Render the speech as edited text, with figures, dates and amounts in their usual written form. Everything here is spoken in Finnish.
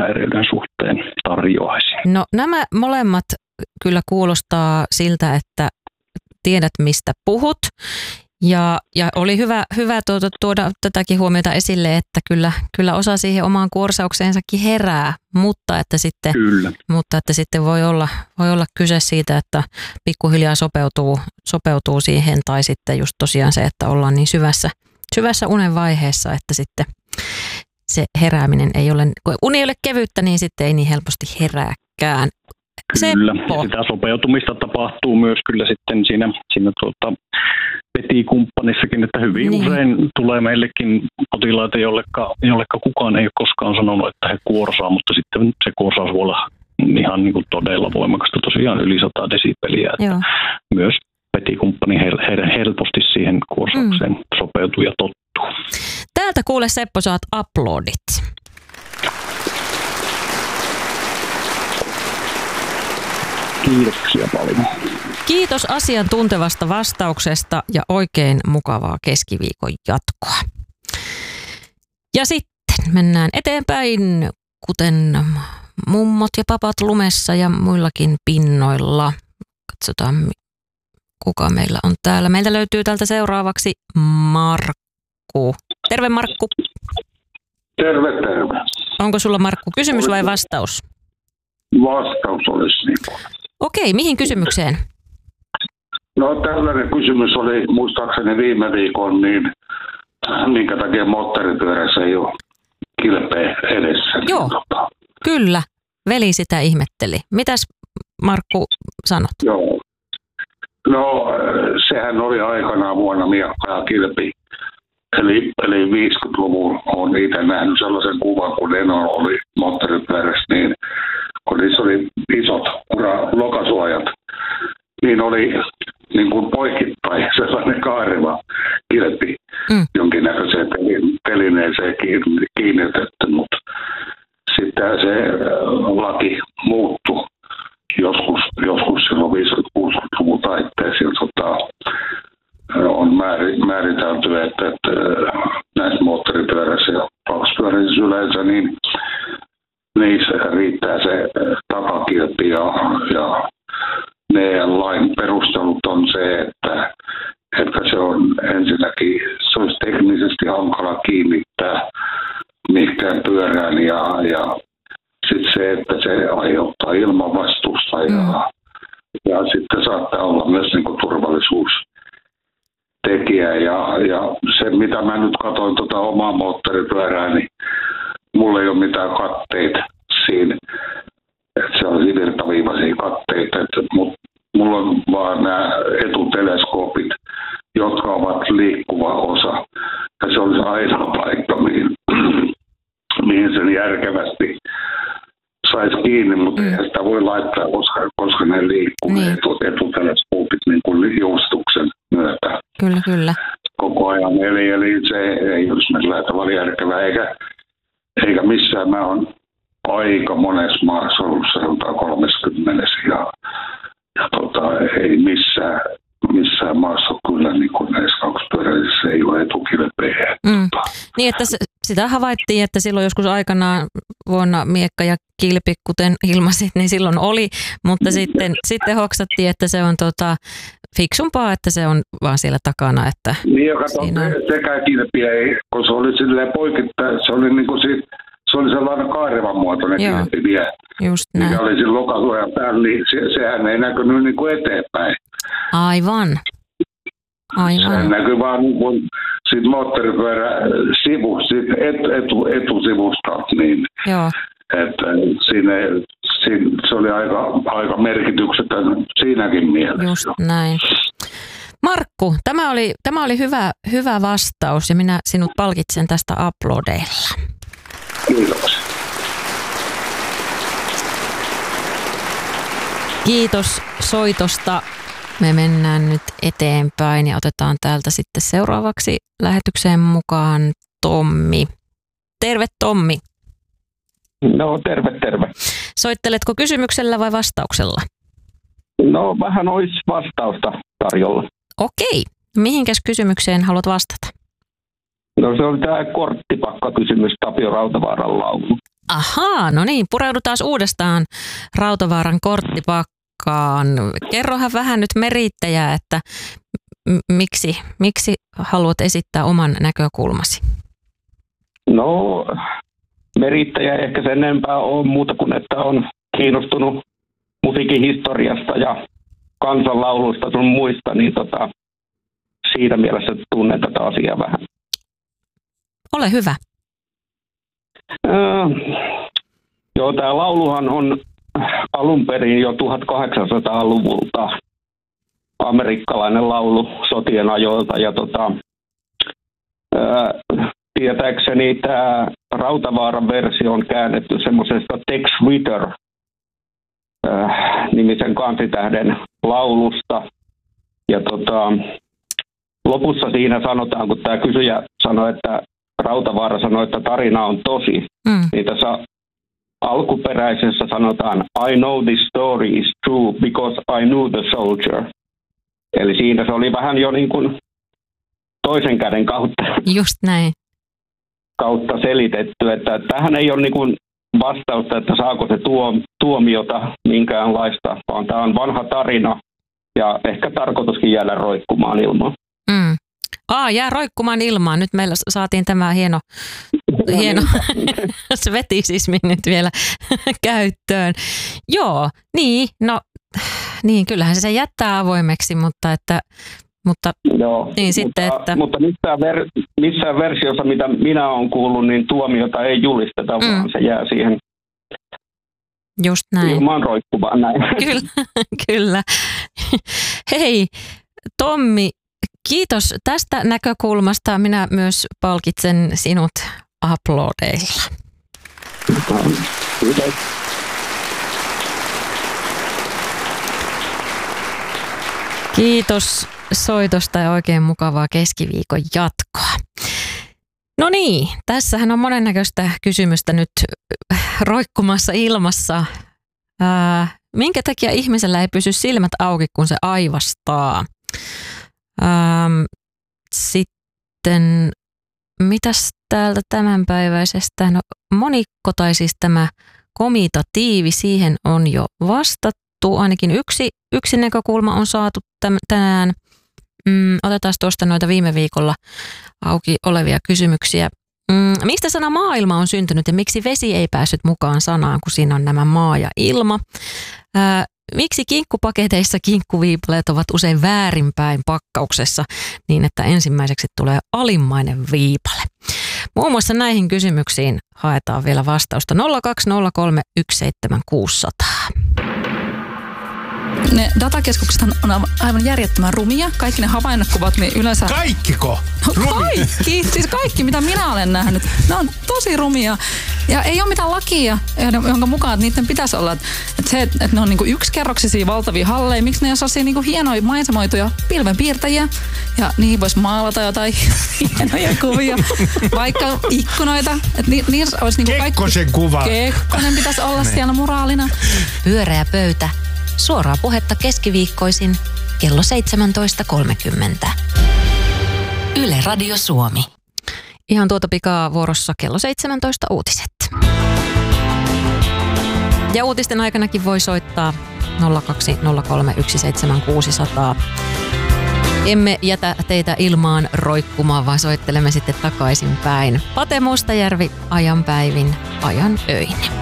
häiriöiden suhteen tarjoaisin? No nämä molemmat kyllä kuulostaa siltä, että tiedät mistä puhut. Ja oli hyvä tuoda tätäkin huomiota esille, että kyllä osa siihen omaan kuorsaukseensakin herää, mutta että sitten voi olla kyse siitä, että pikkuhiljaa sopeutuu siihen, tai sitten just tosiaan se, että ollaan niin syvässä unen vaiheessa, että sitten se herääminen ei ole, kun uni ei ole kevyttä, niin sitten ei niin helposti herääkään. Kyllä, ja sitä sopeutumista tapahtuu myös kyllä sitten siinä petikumppanissakin, että hyvin usein tulee meillekin potilaita, jolleka kukaan ei ole koskaan sanonut, että he kuorsaa, mutta sitten se kuorsaus voi olla ihan niin kuin todella voimakasta, tosiaan yli 100 desibeliä, että myös petikumppani helposti siihen kuorsaukseen sopeutuu ja tottuu. Täältä kuule Seppo, saat aplodit. Kiitoksia paljon. Kiitos asiantuntevasta vastauksesta ja oikein mukavaa keskiviikon jatkoa. Ja sitten mennään eteenpäin, kuten mummot ja papat lumessa ja muillakin pinnoilla. Katsotaan, kuka meillä on täällä. Meiltä löytyy täältä seuraavaksi Markku. Terve Markku. Terve. Onko sulla Markku kysymys vai vastaus? Vastaus olisi niin. Okei, mihin kysymykseen? No tällainen kysymys oli muistaakseni viime viikon, niin minkä takia moottoripyörässä ei ole kilpeä edessä. Joo, kyllä. Veli sitä ihmetteli. Mitäs Markku sanot? Joo. No sehän oli aikanaan vuonna miekka ja kilpi. Eli 50-luvulla olen itse nähnyt sellaisen kuvan, kun Eno oli moottoripyörässä, niin kun niissä oli isot lokasuojat, niin oli niin kuin poikittain sellainen kaareva kilpi jonkinnäköiseen telineeseen kiinnitetty, mutta sitten se laki muuttui joskus silloin 50-60-luvun taitteessa, on määritelty, että näissä moottoripyöräissä ja kaksipyöräisissä yleensä, niin niissä riittää se takakilpi ja ne lain perustelut on se, että se on ensinnäkin, se olisi teknisesti hankala kiinnittää mihinkään pyörään ja sitten se, että se aiheuttaa ilmanvastusta ja sitten saattaa olla myös niin kuin turvallisuustekijä ja se, mitä mä nyt katsoin omaa moottoripyörää, niin mulla ei ole mitään katteita siinä, että se olisi virtaviivaisia katteita, mutta mulla on vaan nämä etuteleskoopit, jotka ovat liikkuva osa. Ja se olisi ainoa paikka, mihin sen järkevästi saisi kiinni, mutta eihän sitä voi laittaa, koska ne liikkuu etuteleskoopit niin kuin juostuksen myötä. Kyllä. Koko ajan. Eli se ei olisi millään tavalla järkevää, eikä missään. Mä oon aika monessa maassa ollut sanotaan 30 ja ei missään maassa kyllä niin kuin näissä kaksipyöräisissä ei ole etukilpeä. Niin, että sitä havaittiin, että silloin joskus aikanaan vuonna miekka ja kilpi, kuten ilmasit, niin silloin oli, mutta sitten hoksattiin, että se on fiksumpaa, että se on vaan siellä takana. Että niin, ja kato, sekään kilpiä ei, kun se oli silleen poikittain, se oli niin kuin se oli sellainen kaarevan muotoinen kilpi vielä. Just näin. Mikä oli siinä lokasuojan päällä, niin sehän ei näkynyt niin kuin eteenpäin. Aivan. Sehän näkyy vaan niin kuin siitä moottoripyöräsivusta, etusivusta, niin että se oli aika merkityksetön siinäkin mielessä. Just näin. Markku, tämä oli hyvä vastaus ja minä sinut palkitsen tästä aplodeilla. Kiitoksia. Kiitos soitosta. Me mennään nyt eteenpäin ja otetaan täältä sitten seuraavaksi lähetykseen mukaan Tommi. Terve Tommi. No terve. Soitteletko kysymyksellä vai vastauksella? No vähän olisi vastausta tarjolla. Okei. Mihinkäs kysymykseen haluat vastata? No se oli tämä korttipakka-kysymys Tapio Rautavaaran laulu. Ahaa, no niin, pureudutaan uudestaan Rautavaaran korttipakkaan. Kerrohan vähän nyt merittäjää, että miksi haluat esittää oman näkökulmasi? No, merittäjä ehkä sen enempää on muuta kuin, että on kiinnostunut musiikin historiasta ja kansanlauluista sun muista, niin siinä mielessä tunnen tätä asiaa vähän. Ole hyvä. Joo, tämä lauluhan on alun perin jo 1800-luvulta amerikkalainen laulu sotien ajoilta. Ja tietääkseni tämä Rautavaaran versio on käännetty semmoisesta Tex Ritter nimisen kansitähden laulusta. Ja lopussa siinä sanotaan, kun tämä kysyjä sanoi, että Rautavaara sanoi, että tarina on tosi, niin tässä alkuperäisessä sanotaan I know this story is true because I knew the soldier. Eli siinä se oli vähän jo niin kuin toisen käden kautta. Just näin. Kautta selitetty, että tähän ei ole niin kuin vastausta, että saako se tuomiota minkäänlaista, vaan tämä on vanha tarina ja ehkä tarkoituskin jäädä roikkumaan ilmaan. Jää roikkumaan ilmaan. Nyt meillä saatiin tämä hieno svetisismi nyt vielä käyttöön. Joo, niin kyllähän se jättää avoimeksi, mutta joo, niin sitten, että mutta missään versiossa, mitä minä olen kuullut, niin tuomiota ei julisteta, vaan se jää siihen just näin. Ilmaan roikkumaan näin. Kyllä. Hei, Tommi, kiitos tästä näkökulmasta. Minä myös palkitsen sinut aplodeilla. Kiitos. Kiitos soitosta ja oikein mukavaa keskiviikon jatkoa. No niin, tässähän on monennäköistä kysymystä nyt roikkumassa ilmassa. Minkä takia ihmisellä ei pysy silmät auki, kun se aivastaa? Sitten, mitäs täältä tämänpäiväisestä? No, monikko tai siis tämä komitatiivi, siihen on jo vastattu. Ainakin yksi näkökulma on saatu tänään. Otetaan tuosta noita viime viikolla auki olevia kysymyksiä. Mistä sana maailma on syntynyt ja miksi vesi ei päässyt mukaan sanaan, kun siinä on nämä maa ja ilma? Miksi kinkkupaketeissa kinkkuviipaleet ovat usein väärinpäin pakkauksessa niin, että ensimmäiseksi tulee alimmainen viipale? Muun muassa näihin kysymyksiin haetaan vielä vastausta 020317600. Ne datakeskukset on aivan järjettömän rumia. Kaikki ne havainnekuvat, niin yleensä... Kaikkiko? No kaikki! Siis kaikki, mitä minä olen nähnyt. Ne on tosi rumia. Ja ei ole mitään lakia, jonka mukaan että niiden pitäisi olla. Että ne on niinku yksikerroksisia valtavia halleja. Miksi ne ei ole sellaisia niinku hienoja maisemoituja pilvenpiirtäjiä? Ja niihin voisi maalata jotain hienoja kuvia. Vaikka ikkunoita. Että niissä olisi niinku Kekkosen kuva. Kekkonen pitäisi olla siellä muraalina. Pyöreä pöytä. Suoraa puhetta keskiviikkoisin kello 17.30. Yle Radio Suomi. Ihan tuota pikaa vuorossa kello 17 uutiset. Ja uutisten aikanakin voi soittaa 020317600. Emme jätä teitä ilmaan roikkumaan, vaan soittelemme sitten takaisin päin. Pate Mustajärvi, ajan päivin, ajan öin.